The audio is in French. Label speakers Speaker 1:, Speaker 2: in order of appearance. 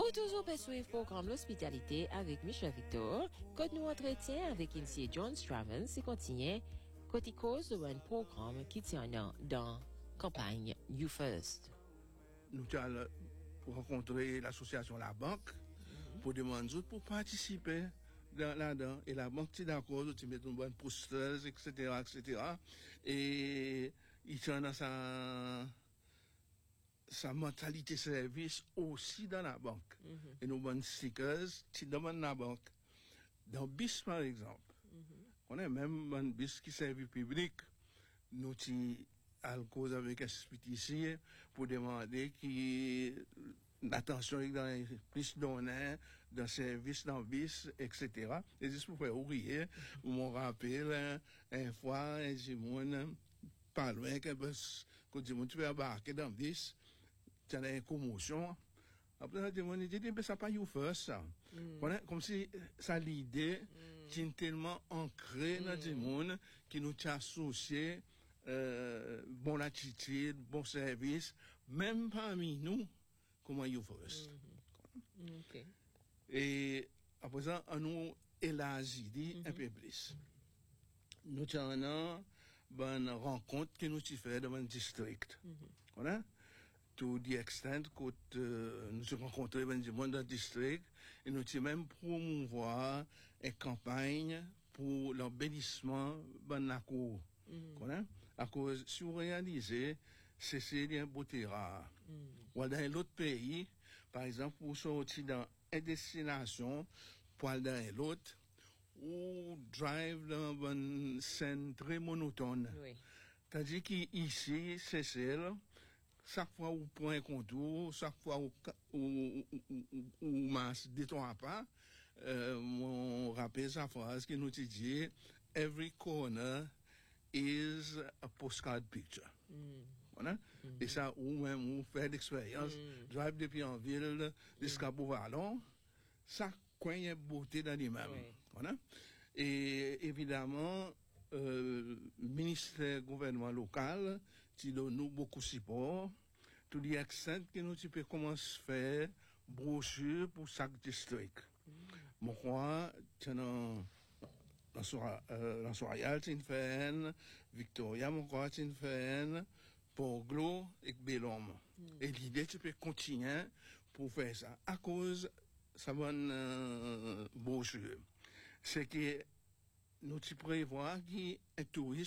Speaker 1: Pour toujours poursuivre le programme l'hospitalité avec Michel Victor, quand nous entretient avec M. John Stravens, c'est continué, côté cause de un programme qui tient dans campagne You First.
Speaker 2: Nous allons rencontrer l'association La Banque pour demander pour participer là-dedans. Et la banque, est d'accord, tu mets une bonne posteuse, etc., etc. Et il tient dans sa mentalité service aussi dans la banque. Et nos bonnes stickers, tu demandes la banque. Dans BIS, par exemple, on a même un BIS qui servi public. Nous, à cause avec SPTC pour demander qui l'attention dans plus donnée dans service dans BIS, etc. Et juste pour faire ouvrier, on me rappelle une fois, un Jimon, pas loin, quand Jimon tu vas embarquer dans BIS, tu as une commotion. Après, on dit, mais ça pas you first, ça. Comme si ça l'idée, qui est tellement ancrée dans le monde, qui nous tient associés, bonne attitude, bon service, même parmi nous, comment you first.
Speaker 1: Okay.
Speaker 2: Et après ça, on nous élargit un peu plus. Nous avons une rencontre que nous faisons dans un district. Voilà? To the extent que nous avons rencontré dans le district et nous avons même promouvoir une campagne pour l'embellissement de la cour. À cause, si vous réalisez, c'est un beauté rare. Ou dans l'autre pays, par exemple, pour sortir dans une destination, pour aller dans l'autre, ou drive dans une scène très monotone.
Speaker 1: Oui.
Speaker 2: C'est-à-dire qu'ici, c'est celle, chaque fois où prend un contour, chaque fois où masse détourne pas, mon rappelle sa phrase qui nous dit, every corner is a postcard picture. Voilà. Et ça, ou même, ou faire l'expérience, drive depuis en ville, jusqu'à Beauvallon, ça, coin y a beauté dans lui-même.
Speaker 1: Oui.
Speaker 2: Voilà. Et évidemment, ministère gouvernement local, qui donne nous beaucoup de support, tout dit accent que nous tu peux commencer à faire brochure pour chaque district. Mon crois, dans Royal, tu fais Victoria, mon crois, tu fais Port-Glo et Bellom. Et l'idée, tu peux continuer pour faire ça. À cause, ça va une brochure. C'est que nous tu prévois qu'un touriste